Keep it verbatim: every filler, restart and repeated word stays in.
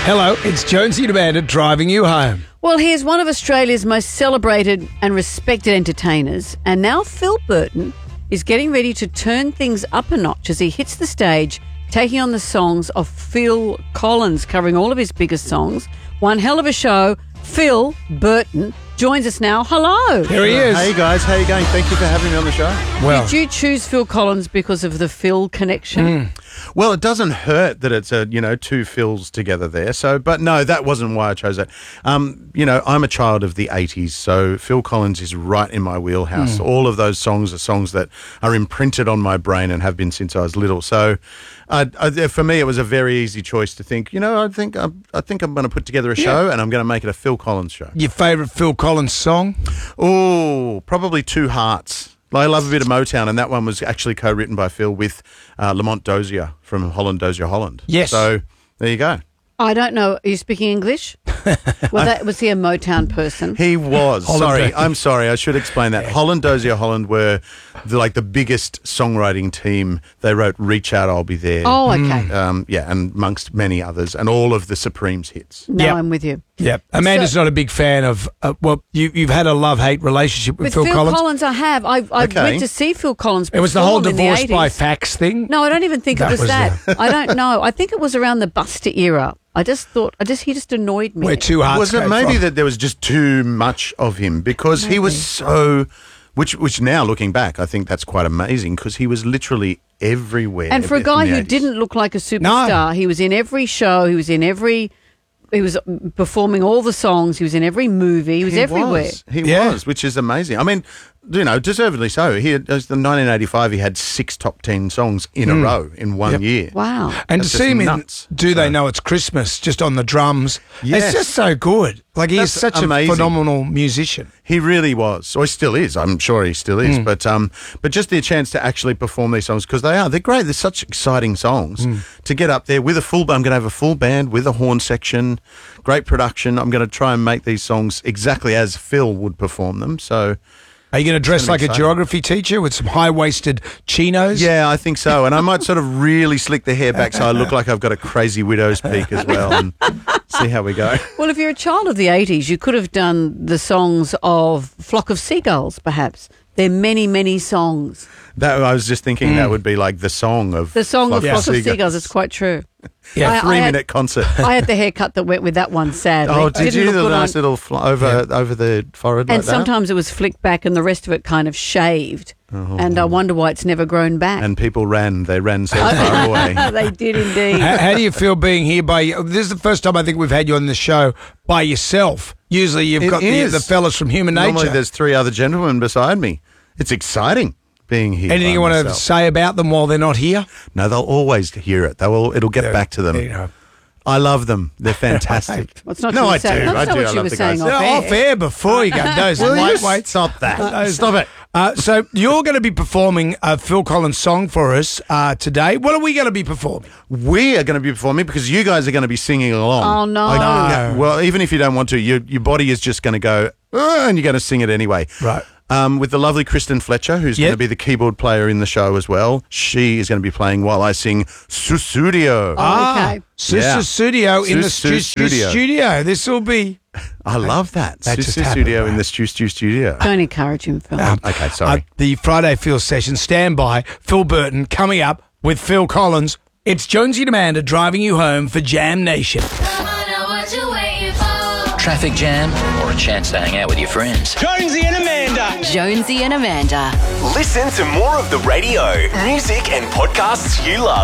Hello, it's Jonesy and Amanda driving you home. Well, here's one of Australia's most celebrated and respected entertainers, and now Phil Burton is getting ready to turn things up a notch as he hits the stage, taking on the songs of Phil Collins, covering all of his biggest songs. One hell of a show. Phil Burton joins us now. Hello. Here he is. Hey guys, how you going? Thank you for having me on the show. Well, Did you choose Phil Collins because of the Phil connection? Mm. Well, it doesn't hurt that it's a you know two Phils together there. So, but no, that wasn't why I chose it. Um, you know, I'm a child of the eighties, so Phil Collins is right in my wheelhouse. Mm. All of those songs are songs that are imprinted on my brain and have been since I was little. So, I, I, for me, it was a very easy choice to think. You know, I think I, I think I'm going to put together a show and I'm going to make it a Phil Collins show. your favourite Phil Collins song? Oh, probably Two Hearts. I love a bit of Motown, and that one was actually co-written by Phil with uh, Lamont Dozier from Holland Dozier Holland. Yes. So there you go. I don't know. Are you speaking English? Well, that was he a Motown person? He was. Holland sorry, Dozier. I'm sorry. I should explain that. Holland Dozier Holland were the, like the biggest songwriting team. They wrote "Reach Out, I'll Be There." Oh, okay. Um, yeah, and amongst many others, and all of the Supremes hits. Now Yep. I'm with you. Yep. Amanda's So- not a big fan of, uh, well, you, you've had a love-hate relationship with, With Phil, Phil Collins. Collins, I have. I, I Okay. went to see Phil Collins. It was the whole perform in the divorce by eighties. fax thing. No, I don't even think That it was, was that. I don't know. I think it was around the Buster era. I just thought, I just he just annoyed me. Where Two Hearts Was it came maybe from. that there was just too much of him because he was so, which which now looking back, I think that's quite amazing because he was literally everywhere. And for a in guy the who eighties. didn't look like a superstar, he was in every show. He was in every. He was performing all the songs. He was in every movie. He was He everywhere. was. He Yeah. was, which is amazing. I mean, you know, deservedly so. He had, in nineteen eighty-five, he had six top ten songs in a row in one Yep. year. Wow. And That's to just see him in nuts. Do They So- Know It's Christmas, just on the drums. Yes. It's just so good. Like, he is That's such amazing. a phenomenal musician. He really was, or he still is. I'm sure he still is. But um, but just the chance to actually perform these songs because they are they're great. They're such exciting songs to get up there with a full. I'm going to have a full band with a horn section, great production. I'm going to try and make these songs exactly as Phil would perform them. So. Are you going to dress gonna like be a exciting. geography teacher with some high-waisted chinos? Yeah, I think so. And I might sort of really slick the hair back so I look like I've got a crazy widow's peak as well and see how we go. Well, if you're a child of the eighties, you could have done the songs of Flock of Seagulls, perhaps. There are many, many songs. That I was just thinking that would be like the song of The song of Flock Flock of Seagulls is quite true. Yeah, I- three I had- minute concert. I had the haircut that went with that one, sadly. Oh, It did didn't you? look The good nice on- little fl- over over the forehead And like that. sometimes it was flicked back and the rest of it kind of shaved. And I wonder why it's never grown back. And people ran. They ran so far away. They did indeed. How, how do you feel being here by? This is the first time I think we've had you on the show by yourself. Usually you've It got the, is. the fellas from Human Nature. Normally, there's three other gentlemen beside me. It's exciting being here. Anything by you want to myself. say about them while they're not here? No, they'll always hear it. They will. It'll get back to them. You know. I love them. They're fantastic. Well, it's not no, you I were do. saying- that's I not do. what I you love were the saying guys. off No, air. off air before you go. Those Will you lightweights. stop that? Those- Stop it. Uh, so you're going to be performing a Phil Collins song for us uh, today. What are we going to be performing? We are going to be performing because you guys are going to be singing along. Oh, no. Like, No. yeah, well, even if you don't want to, your your body is just going to go, "Uh," and you're going to sing it anyway. Right. Um, with the lovely Kristen Fletcher, who's Yep. going to be the keyboard player in the show as well. She is going to be playing while I sing Susudio. Oh, okay. Sister Yeah. Studio in the Stu- stu- Studio. studio. This will be. I love that. That just Susudio happened, in right? the Stu Stu Studio. Don't encourage him, Phil. Um, Okay, sorry. uh, the Friday Phil session. Stand by. Phil Burton coming up with Phil Collins. It's Jonesy and Amanda driving you home for Jam Nation. Come on, now what you waiting for? Traffic jam, or a chance to hang out with your friends. Jonesy and Amanda. Jonesy and Amanda. Listen to more of the radio, music, and podcasts you love.